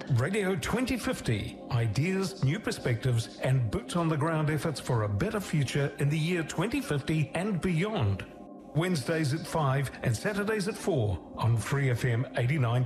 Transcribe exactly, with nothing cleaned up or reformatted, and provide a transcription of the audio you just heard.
Radio twenty fifty. Ideas, new perspectives, and boots on the ground efforts for a better future in the year twenty fifty and beyond. Wednesdays at five and Saturdays at four on Free F M eighty-nine.